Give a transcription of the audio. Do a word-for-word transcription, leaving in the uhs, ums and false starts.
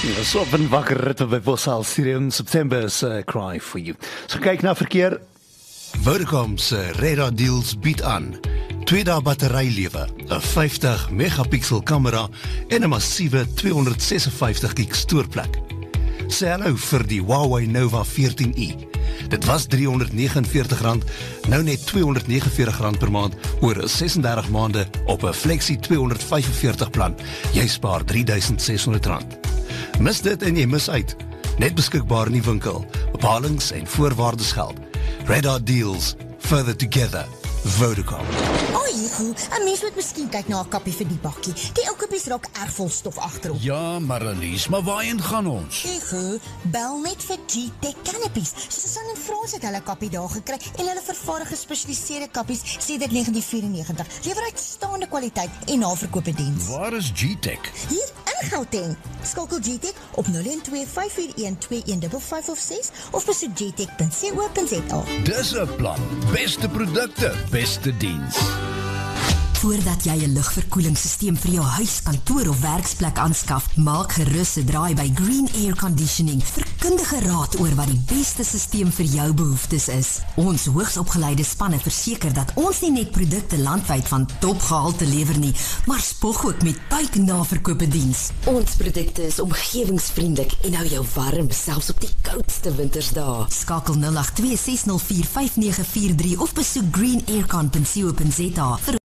So van wakker ritte by Bosal Stadium. September is a cry for you. So kyk na verkeer. Vodacom se Radar Deals bied aan twee dae batterylewe, 'n vyftig megapixel kamera en 'n massiewe tweehonderdsesenvyftig gig stoorplek. Sê hallo vir die Huawei Nova veertien i. Dit was driehonderdnegenenveertig rand, nou net tweehonderdnegenenveertig rand per maand oor sesendertig maande op 'n Flexi tweehonderdvyfenveertig plan. Jy spaar drie duisend seshonderd rand. Mis dit en jy mis uit. Net beskikbaar in die winkel. Bepalings en voorwaardes geld. Radar Deals, further together. Vodacom. O, Hugo, 'n mens moet miskien kyk na 'n kappie vir die bakkie. Die ou kappies raak erg vol stof agterop. Ja, Marlies, maar waarheen gaan ons? Hugo, bel net vir G-Tech Canopies. Susan en Frans het hulle kappie daar gekry en hulle vervaardig gespesialiseerde kappies sedert negentien vyfennegentig. Lewer uitstaande kwaliteit en naverkope diens. Waar is G-Tech? Hier in Gauteng. Skakel G-Tech op nul een twee vyf vier een twee een vyf vyf of ses of besoek g tech punt co punt za. Dis 'n plan. Beste produkte, beste diens. Voordat jy 'n lugverkoelingsstelsel vir jou huis, kantoor of werksplek aanskaf, maak gerus 'n draai by Green Air Conditioning vir kundige raad oor wat die beste stelsel vir jou behoeftes is. Ons hoogsopgeleide spanne verseker dat ons nie net produkte landwyd van topgehalte lewer nie, maar spog ook met buiknaverkope diens. Ons produkte is omgewingsvriendelik en hou jou warm selfs op die koudste wintersdae. Skakel nul agt twee ses nul vier vyf nege vier drie of besoek green aircon punt co punt za vir